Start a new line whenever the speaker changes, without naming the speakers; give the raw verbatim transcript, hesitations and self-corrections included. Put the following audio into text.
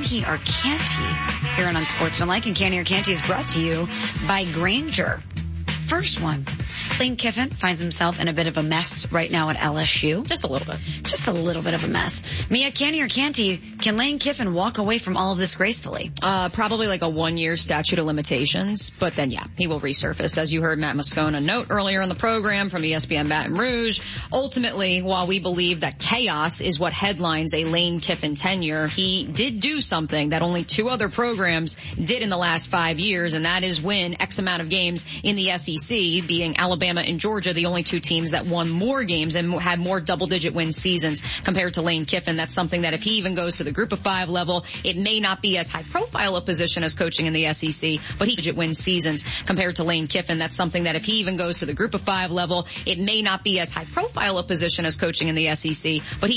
he or can't he? Here on Unsportsmanlike, and Can he or can't he is brought to you by Grainger. First one. Lane Kiffin finds himself in a bit of a mess right now at L S U.
Just a little bit.
Just a little bit of a mess. Mia, can he or can't he, can Lane Kiffin walk away from all of this gracefully?
Uh, probably like a one-year statute of limitations, but then, yeah, he will resurface. As you heard Matt Moscona note earlier in the program from E S P N Baton Rouge, ultimately, while we believe that chaos is what headlines a Lane Kiffin tenure, he did do something that only two other programs did in the last five years, and that is win X amount of games in the S E C, being Alabama and Georgia, the only two teams that won more games and had more double-digit win seasons compared to Lane Kiffin. That's something that if he even goes to the group of five level, it may not be as high-profile a position as coaching in the S E C, but he could win seasons compared to Lane Kiffin. That's something that if he even goes to the group of five level, it may not be as high-profile a position as coaching in the S E C, but he